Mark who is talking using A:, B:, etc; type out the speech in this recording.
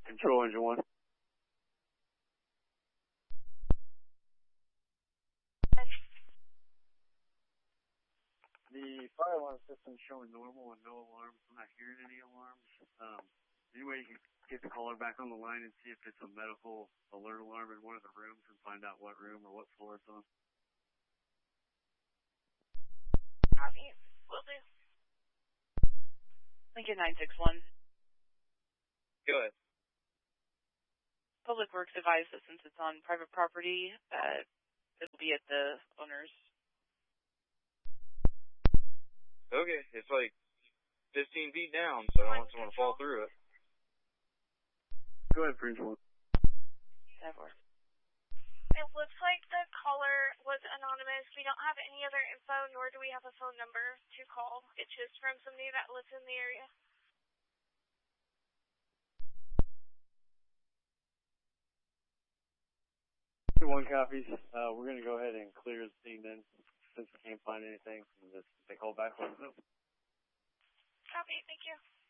A: Control engine 1. The fire alarm system is showing normal and no alarms. I'm not hearing any alarms. Any way you can get the caller back on the line and see if it's a medical alert alarm in one of the rooms and find out what room or what floor it's on?
B: Copy. Will do.
C: Lincoln 961.
D: Go ahead.
C: Public Works advised that since it's on private property, it will be at the owner's.
D: Okay, it's like 15 feet down, so I don't want someone to fall through it.
A: Go ahead, Prince 1.
C: That works.
B: It looks like the caller was anonymous. We don't have any other info, nor do we have a phone number to call. It's just from somebody that lives in the area.
A: 1 copies. We're going to go ahead and clear the scene then, since we can't find anything. If they call back, let us know.
B: Copy, thank you.